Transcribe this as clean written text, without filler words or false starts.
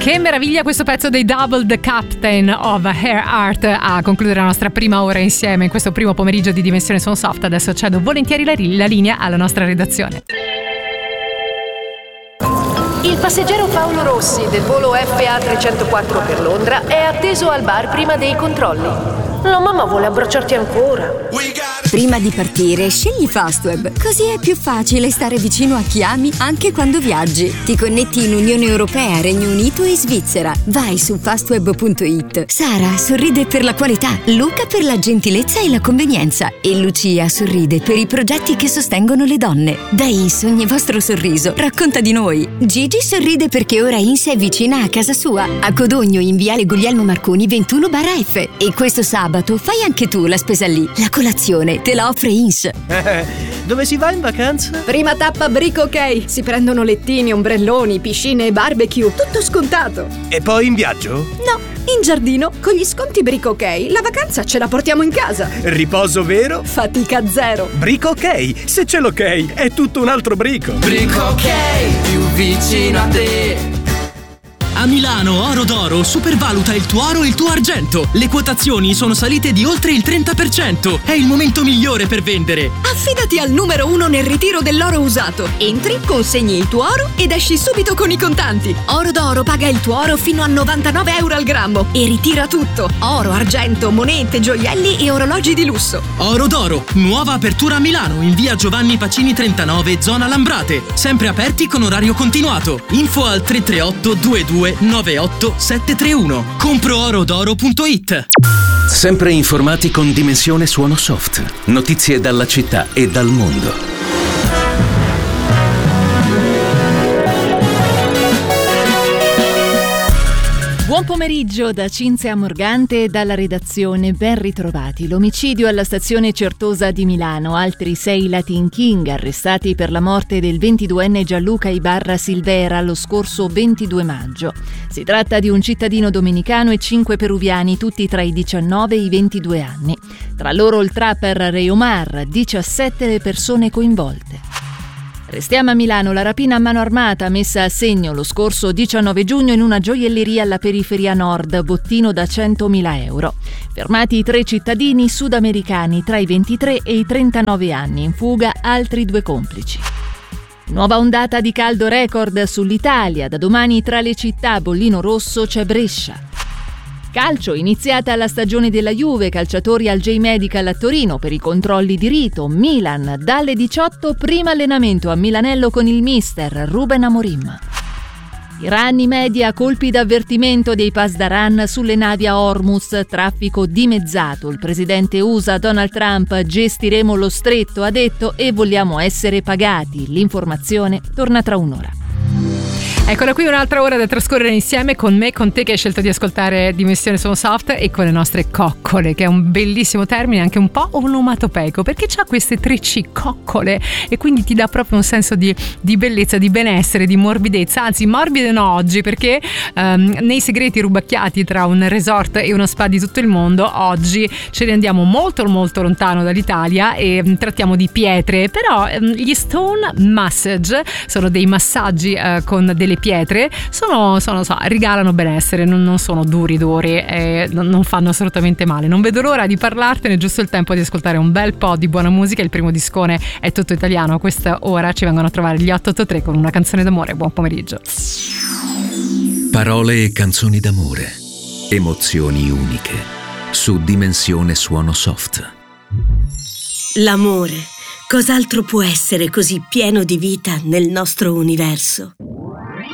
Che meraviglia questo pezzo dei Double, The Captain of Hair Art, a concludere la nostra prima ora insieme in questo primo pomeriggio di Dimensione Suono Soft. Adesso cedo volentieri la linea alla nostra redazione. Il passeggero Paolo Rossi del volo FA 304 per Londra è atteso al bar prima dei controlli. La mamma vuole abbracciarti ancora. Prima di partire, scegli Fastweb, così è più facile stare vicino a chi ami anche quando viaggi. Ti connetti in Unione Europea, Regno Unito e Svizzera. Vai su fastweb.it. Sara sorride per la qualità, Luca per la gentilezza e la convenienza e Lucia sorride per i progetti che sostengono le donne. Da INS ogni vostro sorriso racconta di noi. Gigi sorride perché ora INS è vicina a casa sua, a Codogno in viale Guglielmo Marconi 21/F. E questo sabato fai anche tu la spesa lì. La colazione te la offre INS. Dove si va in vacanza? Prima tappa Brico OK. Si prendono lettini, ombrelloni, piscine e barbecue. Tutto scontato. E poi in viaggio? No, in giardino. Con gli sconti Brico OK la vacanza ce la portiamo in casa. Riposo vero? Fatica zero. Brico OK. Se c'è l'ok, è tutto un altro brico. Brico OK, più vicino a te. A Milano Oro d'Oro supervaluta il tuo oro e il tuo argento. Le quotazioni sono salite di oltre il 30%. È il momento migliore per vendere. Affidati al numero 1 nel ritiro dell'oro usato. Entri, consegni il tuo oro ed esci subito con i contanti. Oro d'Oro paga il tuo oro fino a 99 euro al grammo e ritira tutto. Oro, argento, monete, gioielli e orologi di lusso. Oro d'Oro, nuova apertura a Milano in via Giovanni Pacini 39, zona Lambrate. Sempre aperti con orario continuato. Info al 338 22 98 731. Compro-orodoro.it. Sempre informati con Dimensione Suono Soft. Notizie dalla città e dal mondo. Buon pomeriggio da Cinzia Morgante e dalla redazione, ben ritrovati. L'omicidio alla stazione Certosa di Milano, altri 6 Latin King arrestati per la morte del 22enne Gianluca Ibarra Silvera lo scorso 22 maggio. Si tratta di un cittadino dominicano e 5 peruviani, tutti tra i 19 e i 22 anni. Tra loro il trapper Rey Omar, 17 le persone coinvolte. Restiamo a Milano, la rapina a mano armata messa a segno lo scorso 19 giugno in una gioielleria alla periferia nord, bottino da 100.000 euro. Fermati 3 cittadini sudamericani tra i 23 e i 39 anni, in fuga altri 2 complici. Nuova ondata di caldo record sull'Italia, da domani tra le città bollino rosso c'è Brescia. Calcio, iniziata la stagione della Juve, calciatori al J-Medical a Torino per i controlli di rito. Milan, dalle 18 primo allenamento a Milanello con il mister Ruben Amorim. Iran media colpi d'avvertimento dei Pasdaran sulle navi a Hormuz, traffico dimezzato. Il presidente USA Donald Trump, gestiremo lo stretto, ha detto, e vogliamo essere pagati. L'informazione torna tra un'ora. Eccola qui un'altra ora da trascorrere insieme con me, con te che hai scelto di ascoltare Dimensione Suono Soft, e con le nostre coccole, che è un bellissimo termine, anche un po' onomatopeico, perché c'ha queste 3 C, coccole, e quindi ti dà proprio un senso di bellezza, di benessere, di morbidezza, anzi morbide no oggi, perché nei segreti rubacchiati tra un resort e uno spa di tutto il mondo, oggi ce ne andiamo molto molto lontano dall'Italia e trattiamo di pietre, però gli Stone Massage sono dei massaggi con delle pietre, regalano benessere, non sono duri, non fanno assolutamente male. Non vedo l'ora di parlartene, giusto il tempo di ascoltare un bel po' di buona musica. Il primo discone è tutto italiano, a questa ora ci vengono a trovare gli 883 con una canzone d'amore. Buon pomeriggio. Parole e canzoni d'amore, emozioni uniche, su Dimensione Suono Soft. L'amore, cos'altro può essere così pieno di vita nel nostro universo?